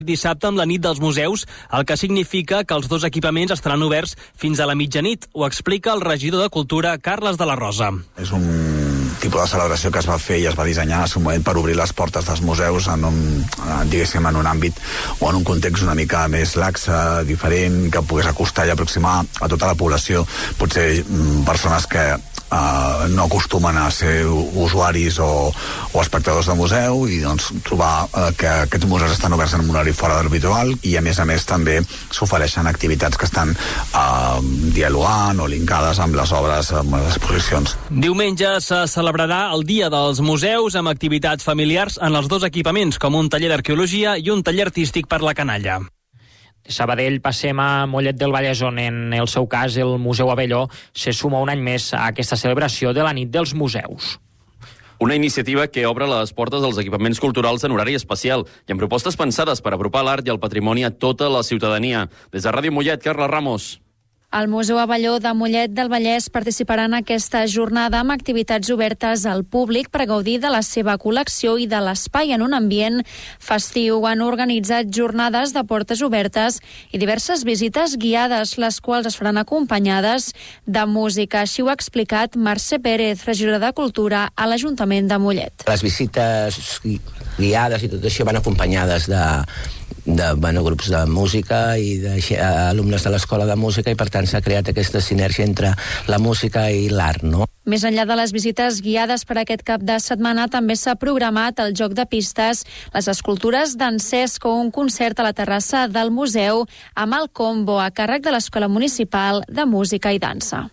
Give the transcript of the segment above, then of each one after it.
dissabte amb la nit dels museus, el que significa que els dos equipaments estaran oberts fins a la mitjanit. Ho explica el regidor de Cultura, Carles de la Rosa. És un tipus de celebració que es va fer i es va dissenyar en un moment per obrir les portes dels museus en un àmbit o en un context una mica més laxe, diferent, que pogués acostar i aproximar a tota la població, potser persones que no acostumen a ser usuaris o espectadors de museu, i doncs trobar que aquests museus estan oberts en un horari fora de l'habitual, i a més també s'ofereixen activitats que estan dialogant o linkades amb les obres, amb les exposicions. Diumenge se celebrarà el Dia dels Museus amb activitats familiars en els dos equipaments, com un taller d'arqueologia i un taller artístic per la canalla. De Sabadell passem a Mollet del Vallès, on en el seu cas el Museu Abelló se suma un any més a aquesta celebració de la nit dels museus. Una iniciativa que obre les portes als equipaments culturals en horari especial i amb propostes pensades per apropar l'art i el patrimoni a tota la ciutadania. Des de Ràdio Mollet, Carla Ramos. El Museu Abelló de Mollet del Vallès participarà en aquesta jornada amb activitats obertes al públic per gaudir de la seva col·lecció i de l'espai en un ambient festiu. Han organitzat jornades de portes obertes i diverses visites guiades, les quals es faran acompanyades de música. Així ho ha explicat Mercè Pérez, regidora de Cultura a l'Ajuntament de Mollet. Les visites guiades i tot això van acompanyades de grups de música i d'alumnes de l'Escola de Música, i per tant s'ha creat aquesta sinergia entre la música i l'art, no? Més enllà de les visites guiades per aquest cap de setmana, també s'ha programat el joc de pistes, les escultures d'en Cesc o un concert a la terrassa del museu amb el combo a càrrec de l'Escola Municipal de Música i Dansa.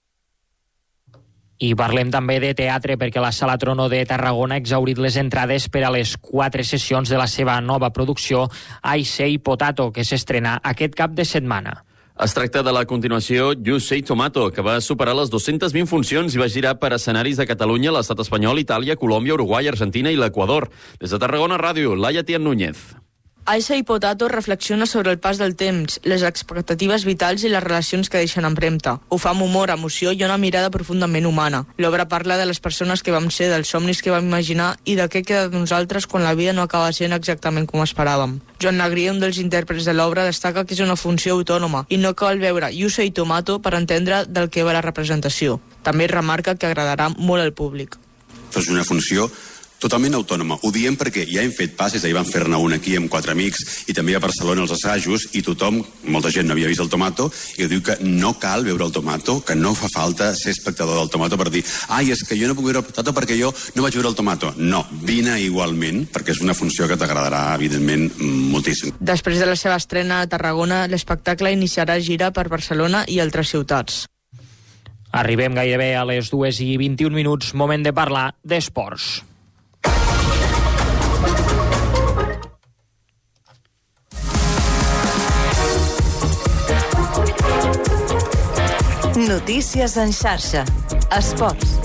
I parlem també de teatre, perquè la Sala Trono de Tarragona ha exhaurit les entrades per a les 4 sessions de la seva nova producció I Say Potato, que s'estrena aquest cap de setmana. Es tracta de la continuació You Say Tomato, que va superar les 220 funcions i va girar per escenaris de Catalunya, l'Estat espanyol, Itàlia, Colòmbia, Uruguai, Argentina i l'Equador. Des de Tarragona Ràdio, Laia Tian Núñez. I Say Potato reflexiona sobre el pas del temps, les expectatives vitals i les relacions que deixen empremta. Ho fa amb humor, emoció i una mirada profundament humana. L'obra parla de les persones que vam ser, dels somnis que vam imaginar i de què queda de nosaltres quan la vida no acaba sent exactament com esperàvem. Joan Negrier, un dels intèrprets de l'obra, destaca que és una funció autònoma i no cal veure You Say Tomato per entendre del que va la representació. També remarca que agradarà molt al públic. És una funció totalment autònoma. Ho diem perquè ja hem fet passes, ahir vam fer-ne un aquí amb 4 amics i també a Barcelona els assajos, i tothom, molta gent no havia vist el Tomato, i diu que no cal veure el Tomato, que no fa falta ser espectador del Tomato per dir és que jo no puc veure el Tomato perquè jo no vaig veure el Tomato. No, vine igualment, perquè és una funció que t'agradarà, evidentment, moltíssim. Després de la seva estrena a Tarragona, l'espectacle iniciarà gira per Barcelona i altres ciutats. Arribem gairebé a les 2:21, moment de parlar d'esports. Notícies en xarxa. Esports.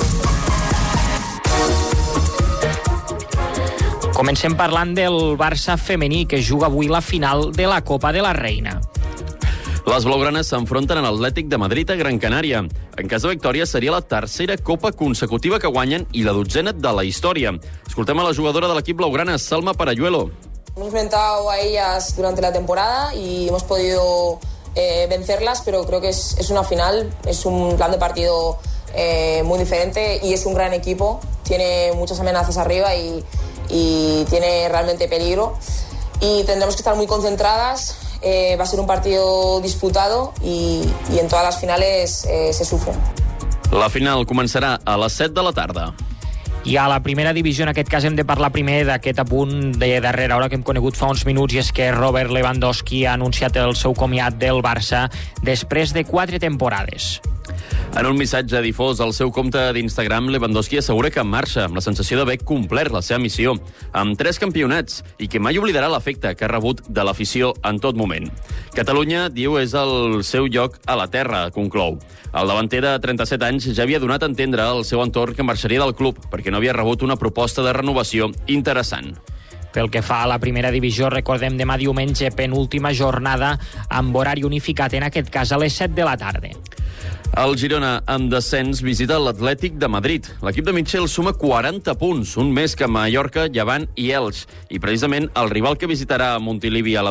Comencem parlant del Barça femení, que juga avui la final de la Copa de la Reina. Les blaugranes s'enfronten a l'Atlètic de Madrid a Gran Canària. En cas de victòria seria la tercera Copa consecutiva que guanyen i la 12ª de la història. Escoltem a la jugadora de l'equip blaugrana, Salma Parayuelo. Hemos enfrentado a ellas durante la temporada y hemos podido vencerlas, pero creo que es una final, es un plan de partido muy diferente y es un gran equipo. Tiene muchas amenazas arriba y tiene realmente peligro. Y tendremos que estar muy concentradas. Va a ser un partido disputado y en todas las finales se sufre. La final començarà a les 7 de la tarda. I a la primera divisió, en aquest cas, hem de parlar primer d'aquest apunt de darrera hora que hem conegut fa uns minuts, i és que Robert Lewandowski ha anunciat el seu comiat del Barça després de 4 temporades. En un missatge difós al seu compte d'Instagram, Lewandowski assegura que marxa amb la sensació d'haver complert la seva missió, amb 3 campionats, i que mai oblidarà l'efecte que ha rebut de l'afició en tot moment. Catalunya, diu, és el seu lloc a la terra, conclou. El davanter de 37 anys ja havia donat a entendre al seu entorn que marxaria del club perquè no havia rebut una proposta de renovació interessant. Pel que fa a la primera divisió, recordem demà diumenge, penúltima jornada amb horari unificat, en aquest cas a les 7 de la tarda. El Girona, en descens, visita l'Atlètic de Madrid. L'equip de Mitchell suma 40 punts, un més que Mallorca, Llevant i Elx. I precisament el rival que visitarà Montilivi a la